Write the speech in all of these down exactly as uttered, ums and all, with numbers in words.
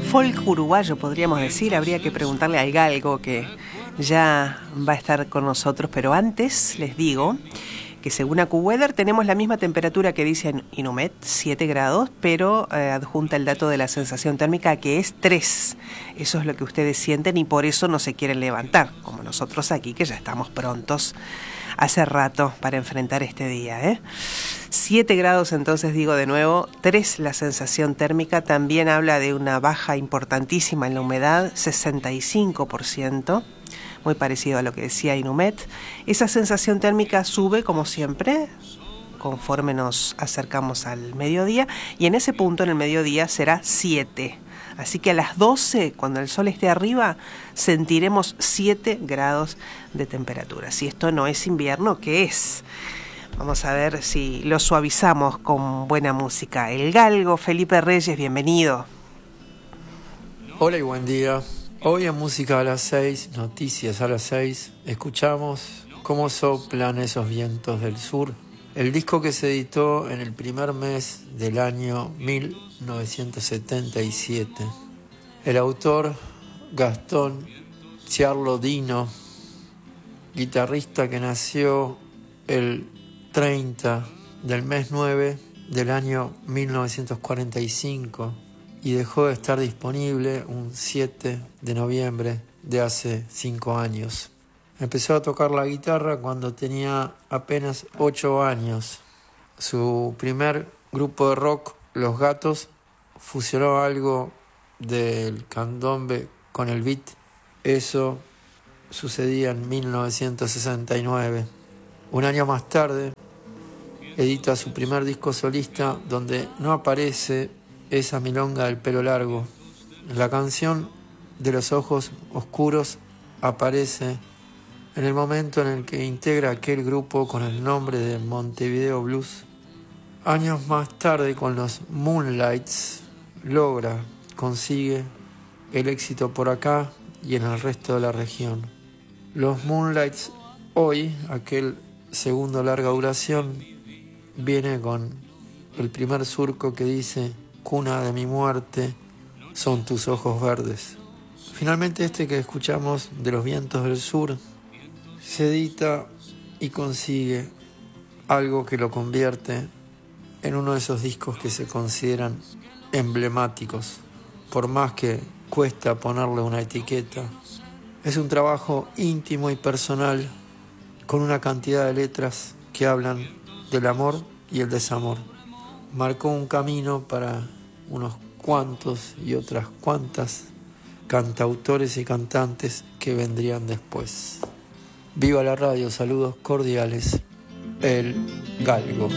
folk uruguayo, podríamos decir. Habría que preguntarle al Galgo, que ya va a estar con nosotros, pero antes les digo que según AccuWeather tenemos la misma temperatura que dice Inumet, siete grados, pero eh, adjunta el dato de la sensación térmica, que es tres. Eso es lo que ustedes sienten y por eso no se quieren levantar, como nosotros aquí, que ya estamos prontos hace rato para enfrentar este día, ¿eh? siete grados, entonces digo de nuevo, tres la sensación térmica. También habla de una baja importantísima en la humedad, sesenta y cinco por ciento. Muy parecido a lo que decía Inumet. Esa sensación térmica sube, como siempre, conforme nos acercamos al mediodía, y en ese punto, en el mediodía, será siete. Así que a las doce, cuando el sol esté arriba, sentiremos siete grados de temperatura. Si esto no es invierno, ¿qué es? Vamos a ver si lo suavizamos con buena música. El Galgo, Felipe Reyes, bienvenido. Hola y buen día. Hoy en Música a las seis, Noticias a las seis, escuchamos Cómo soplan esos vientos del sur, el disco que se editó en el primer mes del año mil novecientos setenta y siete. El autor, Gastón Ciarlodino, guitarrista que nació el treinta del mes nueve del año mil novecientos cuarenta y cinco, y dejó de estar disponible un siete de noviembre de hace cinco años. Empezó a tocar la guitarra cuando tenía apenas ocho años. Su primer grupo de rock, Los Gatos, fusionó algo del candombe con el beat. Eso sucedía en mil novecientos sesenta y nueve. Un año más tarde, edita su primer disco solista, donde no aparece esa milonga del pelo largo. La canción de los ojos oscuros aparece en el momento en el que integra aquel grupo con el nombre de Montevideo Blues. Años más tarde, con los Moonlights, logra, consigue el éxito por acá y en el resto de la región. Los Moonlights hoy, aquel segundo larga duración, viene con el primer surco que dice: cuna de mi muerte son tus ojos verdes. Finalmente, este que escuchamos, de los vientos del sur, se edita y consigue algo que lo convierte en uno de esos discos que se consideran emblemáticos, por más que cuesta ponerle una etiqueta. Es un trabajo íntimo y personal, con una cantidad de letras que hablan del amor y el desamor. Marcó un camino para unos cuantos y otras cuantas cantautores y cantantes que vendrían después. Viva la radio, saludos cordiales, el Galgo.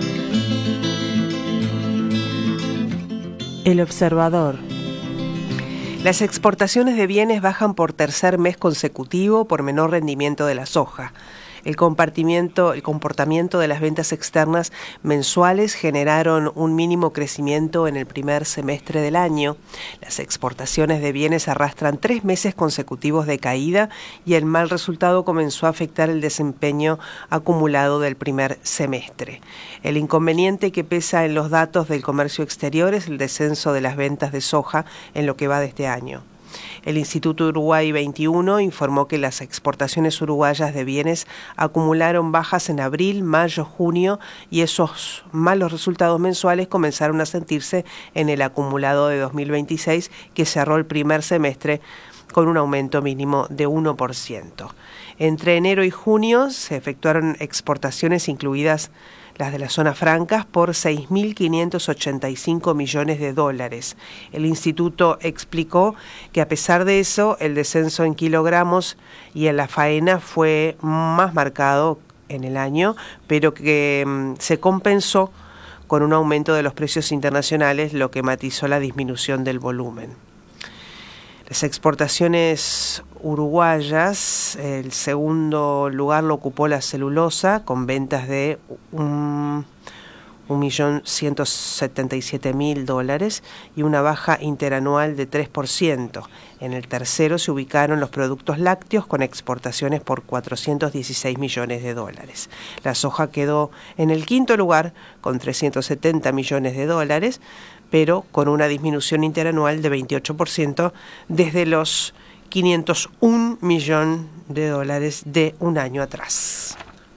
El Observador. Las exportaciones de bienes bajan por tercer mes consecutivo por menor rendimiento de la soja. El compartimiento, el comportamiento de las ventas externas mensuales generaron un mínimo crecimiento en el primer semestre del año. Las exportaciones de bienes arrastran tres meses consecutivos de caída y el mal resultado comenzó a afectar el desempeño acumulado del primer semestre. El inconveniente que pesa en los datos del comercio exterior es el descenso de las ventas de soja en lo que va de este año. El Instituto Uruguay veintiuno informó que las exportaciones uruguayas de bienes acumularon bajas en abril, mayo, junio, y esos malos resultados mensuales comenzaron a sentirse en el acumulado de dos mil veintiséis, que cerró el primer semestre con un aumento mínimo de uno por ciento. Entre enero y junio se efectuaron exportaciones, incluidas las de las zonas francas, por seis mil quinientos ochenta y cinco millones de dólares. El instituto explicó que a pesar de eso, el descenso en kilogramos y en la faena fue más marcado en el año, pero que mm, se compensó con un aumento de los precios internacionales, lo que matizó la disminución del volumen. Las exportaciones uruguayas, el segundo lugar lo ocupó la celulosa, con ventas de un millón ciento setenta y siete mil dólares y una baja interanual de tres por ciento. En el tercero se ubicaron los productos lácteos, con exportaciones por cuatrocientos dieciséis millones de dólares. La soja quedó en el quinto lugar con trescientos setenta millones de dólares, pero con una disminución interanual de veintiocho por ciento desde los quinientos un millones de dólares de un año atrás.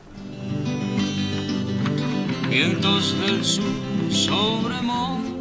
Vientos del sur sobre Montevideo.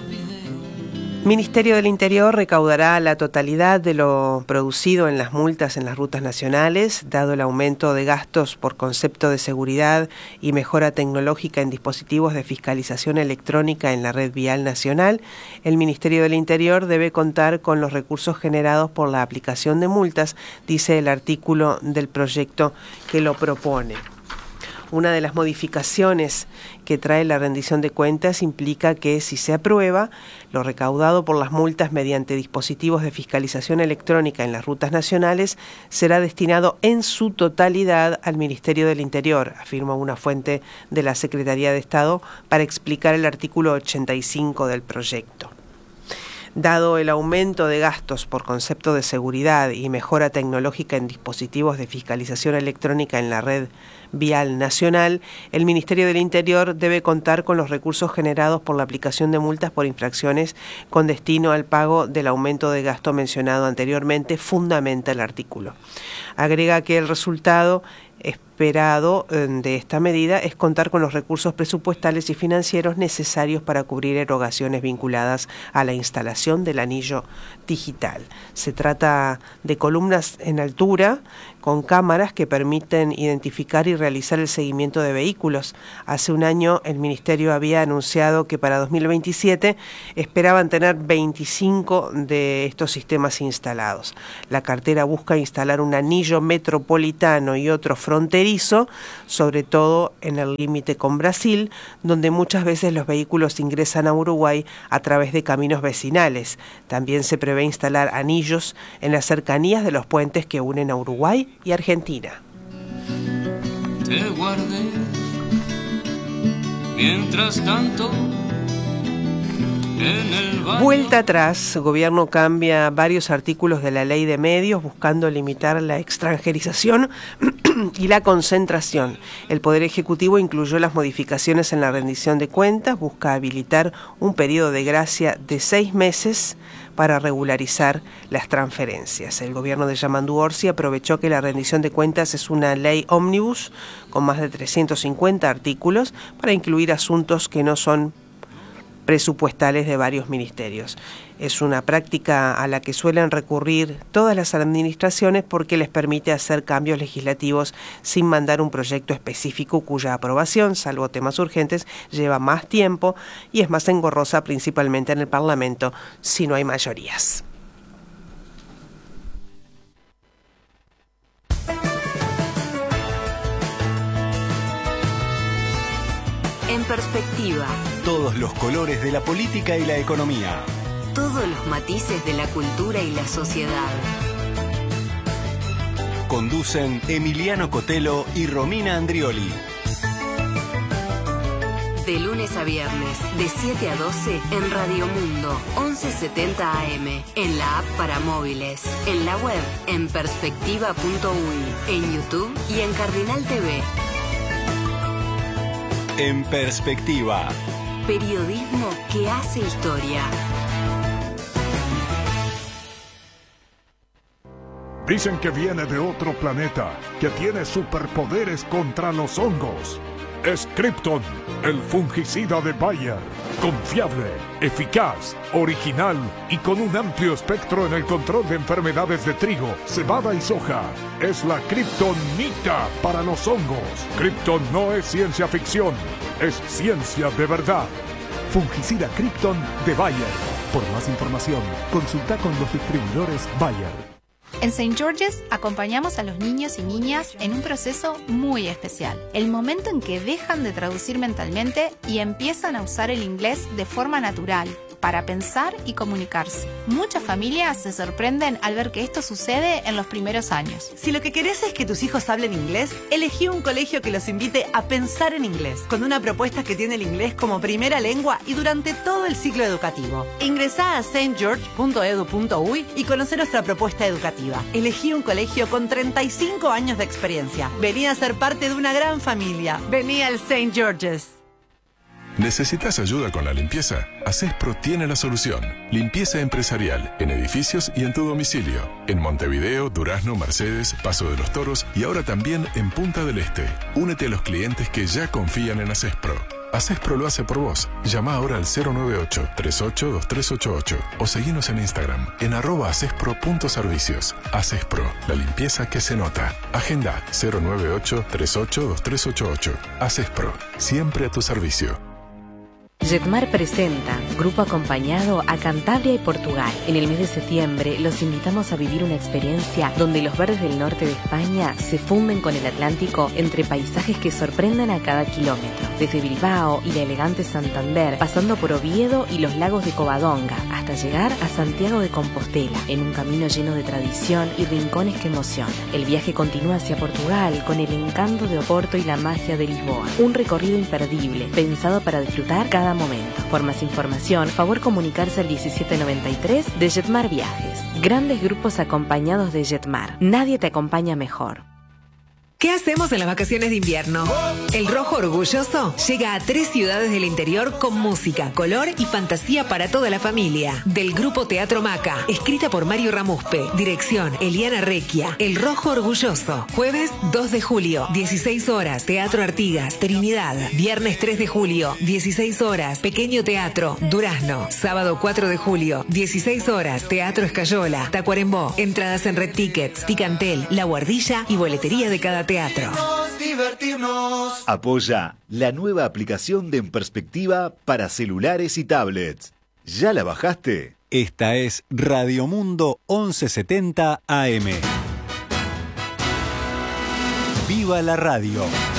Ministerio del Interior recaudará la totalidad de lo producido en las multas en las rutas nacionales, dado el aumento de gastos por concepto de seguridad y mejora tecnológica en dispositivos de fiscalización electrónica en la red vial nacional. El Ministerio del Interior debe contar con los recursos generados por la aplicación de multas, dice el artículo del proyecto que lo propone. Una de las modificaciones que trae la rendición de cuentas implica que, si se aprueba, lo recaudado por las multas mediante dispositivos de fiscalización electrónica en las rutas nacionales será destinado en su totalidad al Ministerio del Interior, afirma una fuente de la Secretaría de Estado para explicar el artículo ochenta y cinco del proyecto. Dado el aumento de gastos por concepto de seguridad y mejora tecnológica en dispositivos de fiscalización electrónica en la red vial nacional, el Ministerio del Interior debe contar con los recursos generados por la aplicación de multas por infracciones con destino al pago del aumento de gasto mencionado anteriormente, fundamenta el artículo. Agrega que el resultado esperado de esta medida es contar con los recursos presupuestales y financieros necesarios para cubrir erogaciones vinculadas a la instalación del anillo digital. Se trata de columnas en altura con cámaras que permiten identificar y realizar el seguimiento de vehículos. Hace un año el Ministerio había anunciado que para dos mil veintisiete esperaban tener veinticinco de estos sistemas instalados. La cartera busca instalar un anillo metropolitano y otro fronterizo, sobre todo en el límite con Brasil, donde muchas veces los vehículos ingresan a Uruguay a través de caminos vecinales. También se prevé instalar anillos en las cercanías de los puentes que unen a Uruguay y Argentina. Te guardé, mientras tanto. Vuelta atrás, gobierno cambia varios artículos de la ley de medios buscando limitar la extranjerización y la concentración. El Poder Ejecutivo incluyó las modificaciones en la rendición de cuentas, busca habilitar un periodo de gracia de seis meses para regularizar las transferencias. El gobierno de Yamandu Orsi aprovechó que la rendición de cuentas es una ley ómnibus con más de trescientos cincuenta artículos para incluir asuntos que no son presupuestales de varios ministerios. Es una práctica a la que suelen recurrir todas las administraciones porque les permite hacer cambios legislativos sin mandar un proyecto específico cuya aprobación, salvo temas urgentes, lleva más tiempo y es más engorrosa principalmente en el Parlamento si no hay mayorías. En perspectiva. Todos los colores de la política y la economía. Todos los matices de la cultura y la sociedad. Conducen Emiliano Cotelo y Romina Andrioli. De lunes a viernes, de siete a doce, en Radio Mundo, once setenta A M, en la app para móviles, en la web, en perspectiva punto uy, en YouTube y en Cardinal T V. En perspectiva. Periodismo que hace historia. Dicen que viene de otro planeta, que tiene superpoderes contra los hongos. Es Krypton, el fungicida de Bayer. Confiable, eficaz, original y con un amplio espectro en el control de enfermedades de trigo, cebada y soja. Es la Kryptonita para los hongos. Krypton no es ciencia ficción, es ciencia de verdad. Fungicida Krypton de Bayer. Por más información, consulta con los distribuidores Bayer. En Saint George's acompañamos a los niños y niñas en un proceso muy especial. El momento en que dejan de traducir mentalmente y empiezan a usar el inglés de forma natural, para pensar y comunicarse. Muchas familias se sorprenden al ver que esto sucede en los primeros años. Si lo que querés es que tus hijos hablen inglés, elegí un colegio que los invite a pensar en inglés, con una propuesta que tiene el inglés como primera lengua y durante todo el ciclo educativo. Ingresá a saint george punto edu punto uy y conoce nuestra propuesta educativa. Elegí un colegio con treinta y cinco años de experiencia. Vení a ser parte de una gran familia. Vení al Saint George's. ¿Necesitas ayuda con la limpieza? Asespro tiene la solución. Limpieza empresarial en edificios y en tu domicilio. En Montevideo, Durazno, Mercedes, Paso de los Toros y ahora también en Punta del Este. Únete a los clientes que ya confían en Asespro. Asespro lo hace por vos. Llama ahora al cero nueve ocho, tres ocho, dos tres ocho ocho o seguinos en Instagram en arroba asespro.servicios. Asespro, la limpieza que se nota. Agenda cero nueve ocho, tres ocho, dos tres ocho ocho. Asespro, siempre a tu servicio. Jetmar presenta Grupo Acompañado a Cantabria y Portugal. En el mes de septiembre los invitamos a vivir una experiencia donde los verdes del norte de España se funden con el Atlántico entre paisajes que sorprendan a cada kilómetro. Desde Bilbao y la elegante Santander, pasando por Oviedo y los lagos de Covadonga, hasta llegar a Santiago de Compostela, en un camino lleno de tradición y rincones que emocionan. El viaje continúa hacia Portugal con el encanto de Oporto y la magia de Lisboa. Un recorrido imperdible, pensado para disfrutar cada momento. Por más información, favor comunicarse al diecisiete noventa y tres de Jetmar Viajes. Grandes grupos acompañados de Jetmar. Nadie te acompaña mejor. ¿Qué hacemos en las vacaciones de invierno? El Rojo Orgulloso llega a tres ciudades del interior con música, color y fantasía para toda la familia. Del grupo Teatro Maca, escrita por Mario Ramuspe, dirección Eliana Recchia. El Rojo Orgulloso, jueves dos de julio, dieciséis horas, Teatro Artigas, Trinidad. Viernes tres de julio, dieciséis horas, Pequeño Teatro, Durazno. Sábado cuatro de julio, dieciséis horas, Teatro Escayola, Tacuarembó. Entradas en Red Tickets, Ticantel, La Guardilla y boletería de cada teatro. Divertirnos. Apoya la nueva aplicación de En Perspectiva para celulares y tablets. ¿Ya la bajaste? Esta es Radio Mundo once setenta A M. ¡Viva la radio!